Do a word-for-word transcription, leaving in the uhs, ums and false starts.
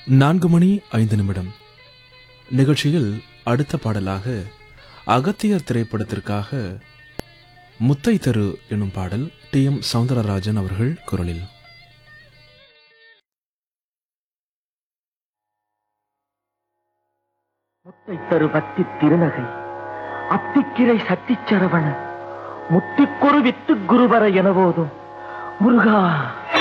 நான்கு மணி ஐந்து நிமிடம். நிகழ்ச்சியில் அடுத்த பாடலாக அகத்தியர் திரைப்படத்திற்காக முத்தை தரு எனும் பாடல் டி எம் சௌந்தரராஜன் அவர்கள் குரலில். முத்தை தரு பக்தி திருநகை அத்திக்கிரை சத்திச்சரவண முத்திக்கொரு வித்து குருவர எனவோதும் முருகா.